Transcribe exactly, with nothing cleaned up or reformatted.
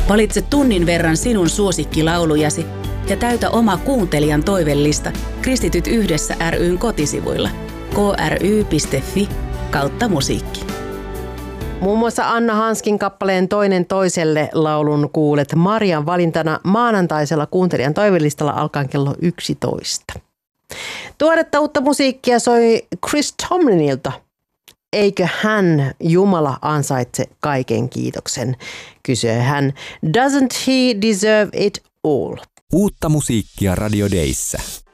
Valitse tunnin verran sinun suosikkilaulujasi ja täytä oma kuuntelijan toivellista Kristityt yhdessä ry:n kotisivuilla kry piste fi kautta musiikki. Muun muassa Anna Hanskin kappaleen Toinen toiselle laulun kuulet Marian valintana maanantaisella kuuntelijan toivellistalla alkaen kello yksitoista. Tuoretta uutta musiikkia soi Chris Tomlinilta. Eikö hän, Jumala, ansaitse kaiken kiitoksen, kysyy hän. Doesn't he deserve it all? Uutta musiikkia Radio Dayssä.